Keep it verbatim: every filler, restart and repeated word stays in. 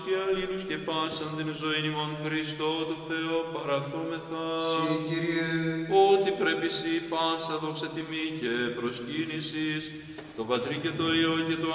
και αλλήλους και πάσαν την ζωήν ημών Χριστό το Θεό παραθόμεθα. Συ, Κύριε, Ότι πρέπει σοι πάσα δόξα τιμή και προσκύνησης, το Πατρί και το Υιό και το